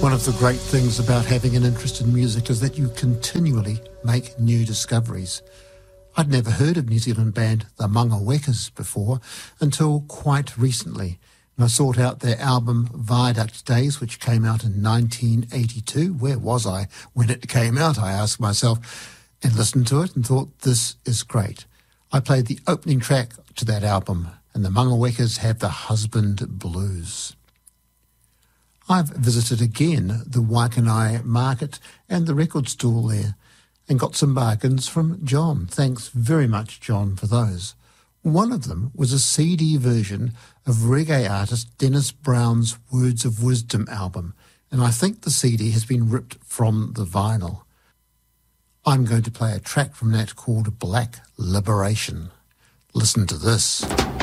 One of the great things about having an interest in music is that you continually make new discoveries. I'd never heard of New Zealand band The Mangawekas before until quite recently. And I sought out their album Viaduct Days, which came out in 1982. Where was I when it came out, I asked myself, and listened to it and thought, this is great. I played the opening track to that album, and the Mangawekas have the Husband Blues. I've visited again the Waikanai Market and the record stall there and got some bargains from John. Thanks very much, John, for those. One of them was a CD version of reggae artist Dennis Brown's Words of Wisdom album, and I think the CD has been ripped from the vinyl. I'm going to play a track from that called Black Liberation. Listen to this.